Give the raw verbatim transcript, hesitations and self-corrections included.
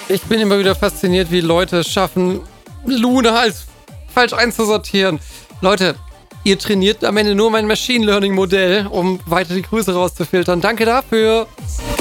Ich bin immer wieder fasziniert, wie Leute es schaffen, Luna als falsch einzusortieren. Leute, ihr trainiert am Ende nur mein Machine Learning Modell, um weiter die Grüße rauszufiltern. Danke dafür.